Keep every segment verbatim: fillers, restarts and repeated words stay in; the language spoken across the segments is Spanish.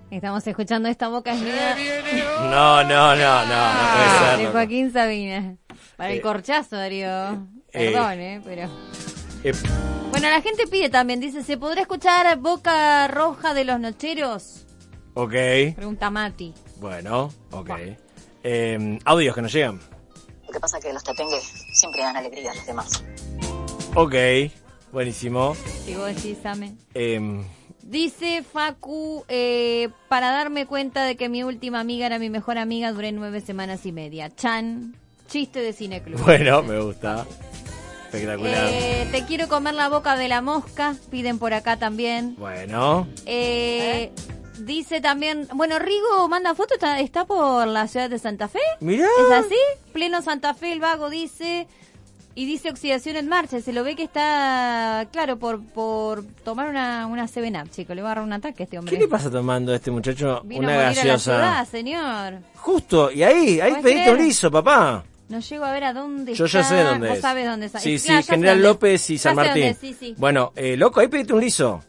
Estamos escuchando Esta Boca es Mía. No, no, no, no, no puede ser. De no. Joaquín Sabina. Para Eh, el corchazo, Darío. eh, Perdón, eh, pero... Eh, Bueno, la gente pide también, dice, ¿se podrá escuchar Boca Roja de los Nocheros? ok, Pregunta Mati. bueno, ok. Bueno. Eh, audios que nos llegan. Lo que pasa es que los tatengues siempre dan alegría a los demás. Ok, buenísimo. Si vos decís, Same. Eh, Dice Facu, eh, para darme cuenta de que mi última amiga era mi mejor amiga, duré nueve semanas y media. Chan, chiste de Cineclub. bueno, me gusta. Espectacular. Eh, te quiero comer la boca de la mosca, piden por acá también. Bueno, Eh, dice también, bueno, Rigo manda foto, está, está por la ciudad de Santa Fe. mirá. ¿Es así? Pleno Santa Fe, el vago dice, y dice oxidación en marcha, se lo ve que está, claro, por por tomar una, una seven up, chico, le va a agarrar un ataque a este hombre. ¿Qué le pasa tomando a este muchacho Vino una a morir gaseosa? a la ciudad, señor. Justo, y ahí, ahí ¿Podés pediste creer? un liso, papá. No llego a ver a dónde Yo está. ya sé dónde Vos es. sabés dónde está. Sí, Y, sí, claro, ya sé General dónde es. López y Ya San sé Martín. dónde es, sí, sí. Bueno, eh, loco, ahí pediste un liso.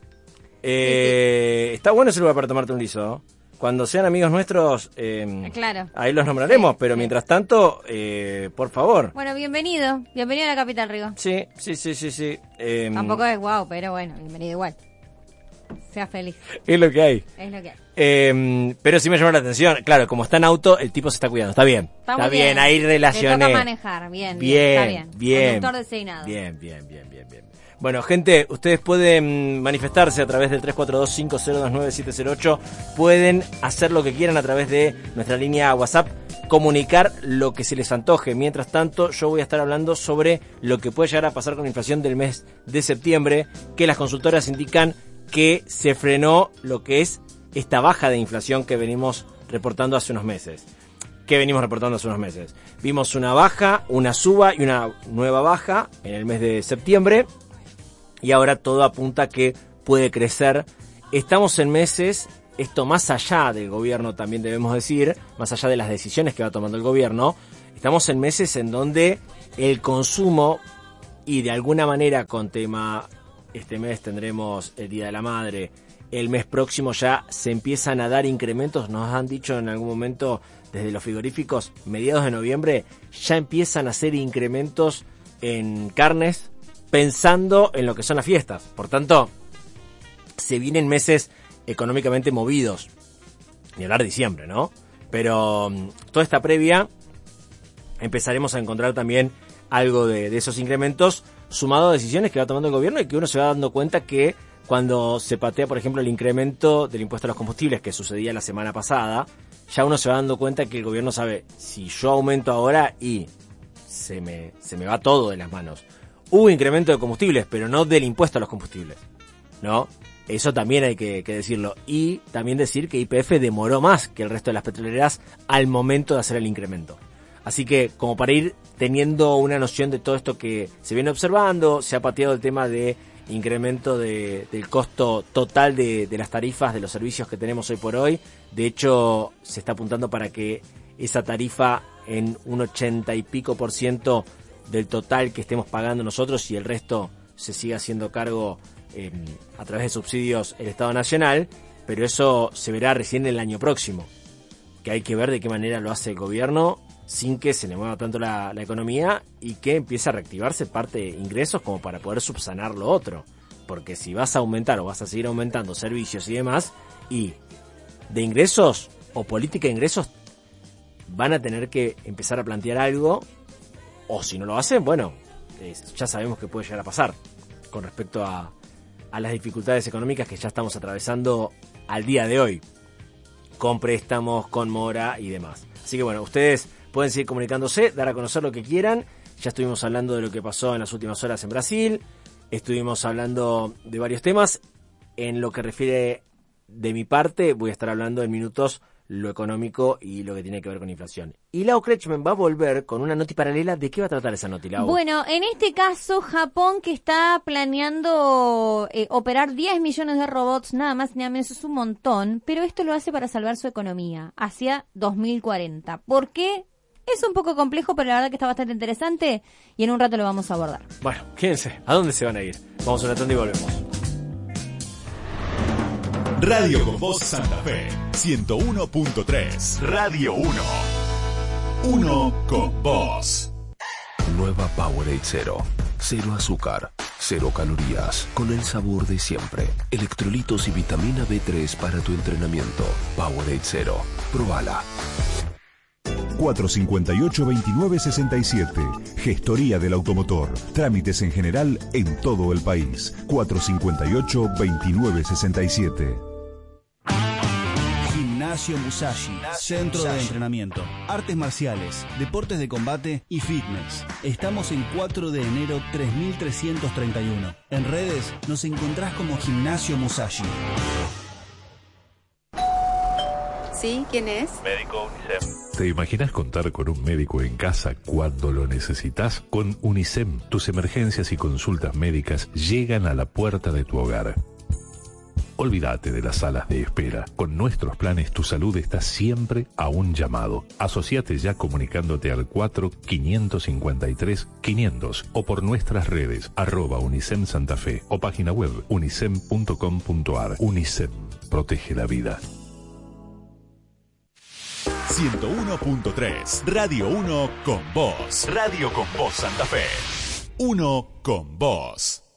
Eh, Está bueno ese lugar para tomarte un liso. Cuando sean amigos nuestros, eh, Claro. ahí los nombraremos, Sí, pero sí. mientras tanto, eh, por favor. Bueno, bienvenido. Bienvenido a la capital, Rigo. Sí, sí, sí, sí, sí. Eh, Tampoco es guau, pero bueno, bienvenido igual. Sea feliz. Es lo que hay. Es lo que hay. Eh, pero sí me llamó la atención. Claro, como está en auto, el tipo se está cuidando. Está bien. Está Está muy bien, bien. ahí relacioné. Le toca manejar, bien, bien, Bien, está bien. bien. Conductor designado. Bien, bien, bien, bien, bien. Bueno, gente, ustedes pueden manifestarse a través del tres cuatro dos, cinco cero dos, nueve siete cero ocho. Pueden hacer lo que quieran a través de nuestra línea WhatsApp, comunicar lo que se les antoje. Mientras tanto, yo voy a estar hablando sobre lo que puede llegar a pasar con la inflación del mes de septiembre, que las consultoras indican que se frenó lo que es esta baja de inflación que venimos reportando hace unos meses. ¿Qué venimos reportando hace unos meses? Vimos una baja, una suba y una nueva baja en el mes de septiembre. Y ahora todo apunta a que puede crecer. Estamos en meses, esto más allá del gobierno también debemos decir, más allá de las decisiones que va tomando el gobierno, estamos en meses en donde el consumo, y de alguna manera con tema, este mes tendremos el Día de la Madre, el mes próximo ya se empiezan a dar incrementos, nos han dicho en algún momento desde los frigoríficos, mediados de noviembre, ya empiezan a hacer incrementos en carnes, pensando en lo que son las fiestas. Por tanto, se vienen meses económicamente movidos. Ni hablar de diciembre, ¿no? Pero um, toda esta previa empezaremos a encontrar también algo de, de esos incrementos sumado a decisiones que va tomando el gobierno y que uno se va dando cuenta que cuando se patea, por ejemplo, el incremento del impuesto a los combustibles que sucedía la semana pasada, ya uno se va dando cuenta que el gobierno sabe, si yo aumento ahora y se me, se me va todo de las manos. Hubo incremento de combustibles, pero no del impuesto a los combustibles, ¿no? Eso también hay que, que decirlo. Y también decir que Y P F demoró más que el resto de las petroleras al momento de hacer el incremento. Así que, como para ir teniendo una noción de todo esto que se viene observando, se ha pateado el tema de incremento de, del costo total de, de las tarifas de los servicios que tenemos hoy por hoy. De hecho, se está apuntando para que esa tarifa en un ochenta y pico por ciento del total que estemos pagando nosotros y el resto se siga haciendo cargo eh, a través de subsidios el Estado Nacional, pero eso se verá recién el año próximo, que hay que ver de qué manera lo hace el gobierno sin que se le mueva tanto la, la economía y que empiece a reactivarse parte de ingresos como para poder subsanar lo otro, porque si vas a aumentar o vas a seguir aumentando servicios y demás, y de ingresos o política de ingresos van a tener que empezar a plantear algo. O si no lo hacen, bueno, eh, ya sabemos que puede llegar a pasar con respecto a, a las dificultades económicas que ya estamos atravesando al día de hoy, con préstamos, con mora y demás. Así que bueno, ustedes pueden seguir comunicándose, dar a conocer lo que quieran. Ya estuvimos hablando de lo que pasó en las últimas horas en Brasil, estuvimos hablando de varios temas. En lo que refiere de mi parte, voy a estar hablando en minutos lo económico y lo que tiene que ver con inflación. Y Lau Kretschmann va a volver con una noti paralela. ¿De qué va a tratar esa noti, Lau? Bueno, en este caso, Japón, que está planeando eh, operar diez millones de robots, nada más ni nada menos, es un montón, pero esto lo hace para salvar su economía hacia dos mil cuarenta. ¿Por qué? Es un poco complejo, pero la verdad que está bastante interesante y en un rato lo vamos a abordar. Bueno, quédense. ¿A dónde se van a ir? Vamos a una tanda y volvemos. Radio con Voz Santa Fe, ciento uno punto tres. Radio uno. Uno con vos. Nueva Powerade Cero. Cero azúcar, cero calorías, con el sabor de siempre. Electrolitos y vitamina B tres para tu entrenamiento. Powerade Cero. Probala. cuatro cinco ocho, veintinueve sesenta y siete. Gestoría del automotor. Trámites en general en todo el país. cuatro cinco ocho, veintinueve sesenta y siete. Gimnasio Musashi, centro de entrenamiento, artes marciales, deportes de combate y fitness. Estamos en cuatro de enero tres mil trescientos treinta y uno. En redes nos encontrás como Gimnasio Musashi. ¿Sí? ¿Quién es? Médico UNICEM. ¿Te imaginas contar con un médico en casa cuando lo necesitas? Con UNICEM, tus emergencias y consultas médicas llegan a la puerta de tu hogar. Olvídate de las salas de espera. Con nuestros planes tu salud está siempre a un llamado. Asociate ya comunicándote al cuatro cinco cinco tres quinientos o por nuestras redes arroba UNICEM Santa Fe o página web unicem punto com punto ar. UNICEM, protege la vida. ciento uno punto tres. Radio uno con vos. Radio con Voz Santa Fe. Uno con vos.